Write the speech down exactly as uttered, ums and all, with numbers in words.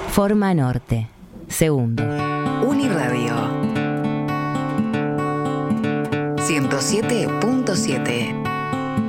Forma Norte. Segundo. Uniradio ciento siete punto siete.